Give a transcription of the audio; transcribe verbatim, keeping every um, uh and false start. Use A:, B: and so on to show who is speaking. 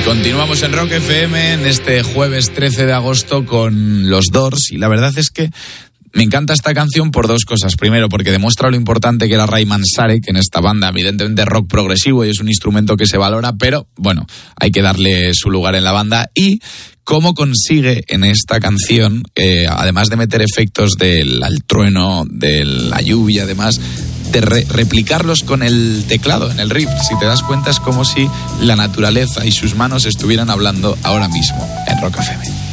A: Continuamos en Rock F M en este jueves trece de agosto con los Doors, y la verdad es que me encanta esta canción por dos cosas. Primero, porque demuestra lo importante que era Ray Manzarek en esta banda. Evidentemente rock progresivo y es un instrumento que se valora, pero bueno, hay que darle su lugar en la banda. Y cómo consigue en esta canción, eh, además de meter efectos del al trueno, de la lluvia, además de re- replicarlos con el teclado, en el riff. Si te das cuenta, es como si la naturaleza y sus manos estuvieran hablando ahora mismo en Rock F M.